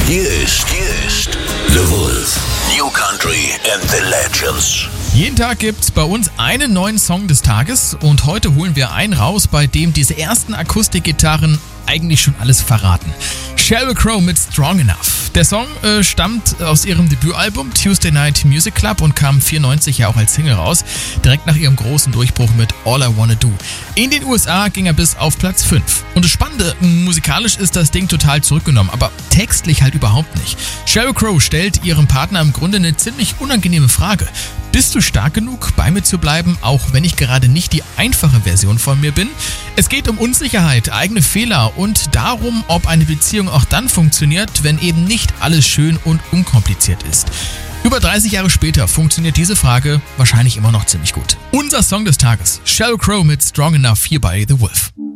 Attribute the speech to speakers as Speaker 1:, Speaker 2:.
Speaker 1: Hier ist The Wolf. New Country and the Legends.
Speaker 2: Jeden Tag gibt's bei uns einen neuen Song des Tages und heute holen wir einen raus, bei dem diese ersten Akustikgitarren eigentlich schon alles verraten. Sheryl Crow mit Strong Enough. Der Song stammt aus ihrem Debütalbum Tuesday Night Music Club und kam 1994 ja auch als Single raus, direkt nach ihrem großen Durchbruch mit All I Wanna Do. In den USA ging er bis auf Platz 5. Und das Spannende, musikalisch ist das Ding total zurückgenommen, aber textlich halt überhaupt nicht. Sheryl Crow stellt ihrem Partner im Grunde eine ziemlich unangenehme Frage. Bist du stark genug, bei mir zu bleiben, auch wenn ich gerade nicht die einfache Version von mir bin? Es geht um Unsicherheit, eigene Fehler und darum, ob eine Beziehung auch dann funktioniert, wenn eben nicht alles schön und unkompliziert ist. Über 30 Jahre später funktioniert diese Frage wahrscheinlich immer noch ziemlich gut. Unser Song des Tages, Sheryl Crow mit Strong Enough hier bei The Wolf.